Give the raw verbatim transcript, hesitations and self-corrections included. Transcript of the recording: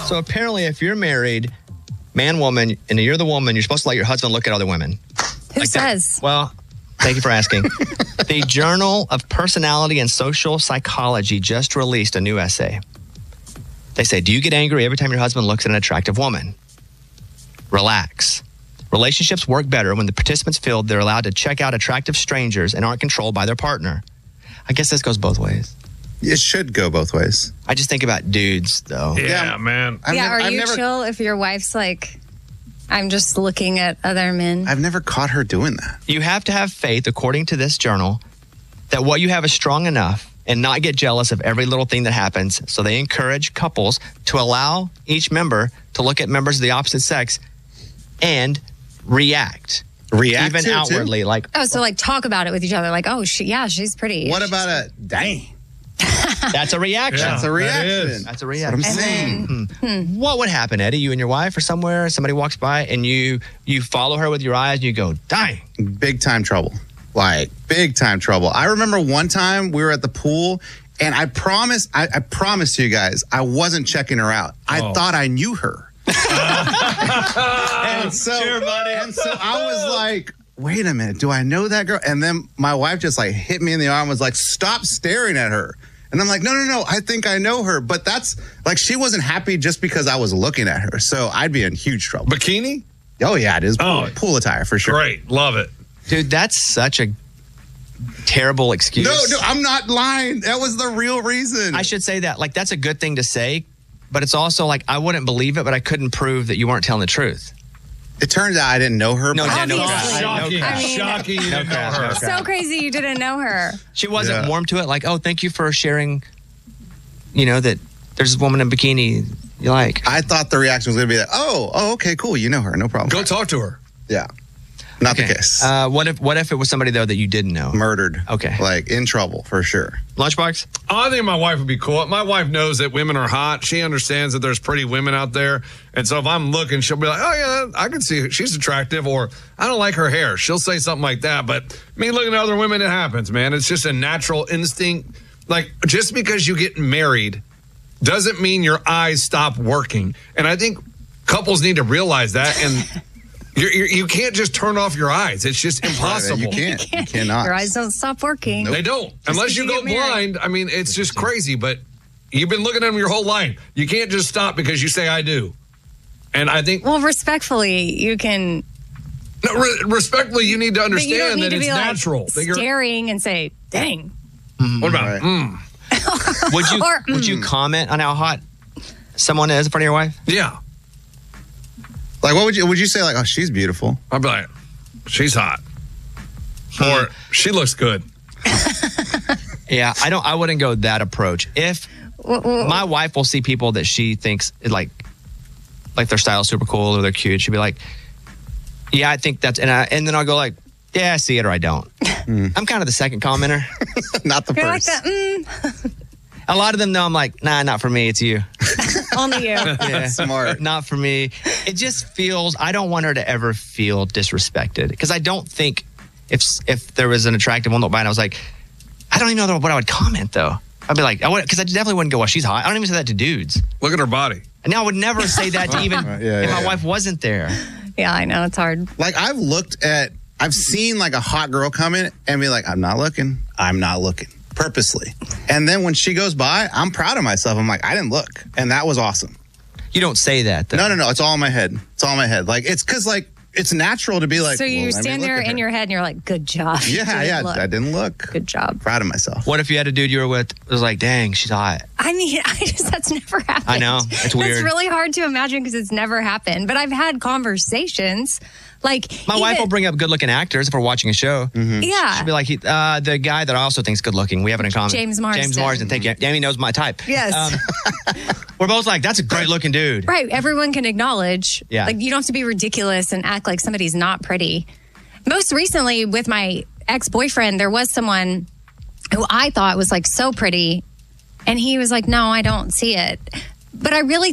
So apparently, if you're married, man, woman, and you're the woman, you're supposed to let your husband look at other women. Who like says? That. Well, thank you for asking. The Journal of Personality and Social Psychology just released a new essay. They say, do you get angry every time your husband looks at an attractive woman? Relax. Relationships work better when the participants feel they're allowed to check out attractive strangers and aren't controlled by their partner. I guess this goes both ways. It should go both ways. I just think about dudes, though. Yeah, Yeah, man. I've yeah, never, are I've you never, chill if your wife's like, I'm just looking at other men? I've never caught her doing that. You have to have faith, according to this journal, that what you have is strong enough and not get jealous of every little thing that happens. So they encourage couples to allow each member to look at members of the opposite sex and react. React even to it, outwardly. too? Like, Oh, so like talk about it with each other. Like, oh, she, yeah, she's pretty. What She's about a dang? that's a reaction. Yeah. That's a that reaction. is. That's a That's what I'm reaction. saying. Hmm. What would happen, Eddie? You and your wife or somewhere, somebody walks by and you you follow her with your eyes and you go, dang. Big time trouble. Like, big time trouble. I remember one time we were at the pool, and I promise, I, I promise you guys, I wasn't checking her out. I Oh. thought I knew her. and so, Sure, buddy. and so I was like, wait a minute, do I know that girl? And then my wife just like hit me in the arm and was like, stop staring at her. And I'm like, no, no, no, I think I know her. But that's like, she wasn't happy just because I was looking at her. So I'd be in huge trouble. Bikini? Oh, yeah, it is. Pool, Oh. pool attire for sure. Great. Love it. Dude, that's such a terrible excuse. No, no, I'm not lying. That was the real reason. I should say that. Like, that's a good thing to say, but it's also like, I wouldn't believe it, but I couldn't prove that you weren't telling the truth. It turns out I didn't know her. No, but yeah, no Obviously. crap. Shocking. No crap. I mean- Shocking you No didn't know crap, her. no crap. so crazy you didn't know her. She wasn't Yeah. warm to it. Like, oh, thank you for sharing, you know, that there's a woman in bikini you like. I thought the reaction was going to be like, oh, oh, okay, cool. You know her. No problem. Go talk to her. Yeah. Not Okay. the case. Uh, what if what if it was somebody, though, that you didn't know? Murdered. Okay. Like, in trouble, for sure. Lunchbox? I think my wife would be cool. My wife knows that women are hot. She understands that there's pretty women out there. And so if I'm looking, she'll be like, oh, yeah, I can see her. She's attractive. Or I don't like her hair. She'll say something like that. But me looking at other women, it happens, man. It's just a natural instinct. Like, just because you get married doesn't mean your eyes stop working. And I think couples need to realize that. And you're, you're, you can't just turn off your eyes. It's just impossible. You can't. You cannot. Your eyes don't stop working. They don't. Unless you because go you get married. blind. I mean, it's just crazy, but you've been looking at them your whole life. You can't just stop because you say, I do. And I think, Well, respectfully, you can. no, re- respectfully, you need to But you don't understand need that to it's be like natural. That you're, staring and say, "Dang." what about, Right. mm, Would you Or, would you comment on how hot someone is in front of your wife? yeah. Like, what would you, would you say, like, oh, she's beautiful? I'd be like, she's hot. Or she looks good. Yeah, I don't. I wouldn't go that approach. If W- w- my wife will see people that she thinks like, like their style is super cool or they're cute, she'll be like, "Yeah, I think that's," and I, and then I'll go like, "Yeah, I see it or I don't." I'm kind of the second commenter. Not the You're like first. that. Mm, A lot of them know I'm like, "Nah, not for me. It's you." only you. Yeah. Smart. Not for me. It just feels, I don't want her to ever feel disrespected because I don't think if if there was an attractive one that by and I was like, I don't even know what I would comment though. I'd be like, I would, because I definitely wouldn't go, well, she's hot. I don't even say that to dudes. Look at her body. And now I would never say that to even Right, yeah, if yeah, my yeah. wife wasn't there. Yeah, I know it's hard. Like, I've looked at, I've seen like a hot girl come in and be like, I'm not looking. I'm not looking. Purposely. And then when she goes by, I'm proud of myself. I'm like, I didn't look. And that was awesome. You don't say that though. No, no, no. It's all in my head. It's all in my head. Like, it's because, like, it's natural to be like, So you well, let me stand look there at in her. your head and you're like, "Good job." You Yeah, didn't yeah. look. I didn't look. Good job. Proud of myself. What if you had a dude you were with that was like, dang, she's hot? I mean, I just that's never happened. I know. It's weird. It's really hard to imagine because it's never happened. But I've had conversations like My wife even- will bring up good looking actors if we're watching a show. Yeah. She'll be like, he, uh, the guy that I also think's good looking. We have it in common. James Marsden. James Marsden. Thank you. Jamie knows my type. Yes. Um, we're both like, that's a great looking dude. Right. Everyone can acknowledge. Yeah. Like you don't have to be ridiculous and act like somebody's not pretty. Most recently with my ex-boyfriend, there was someone who I thought was like so pretty. And he was like, no, I don't see it. But I really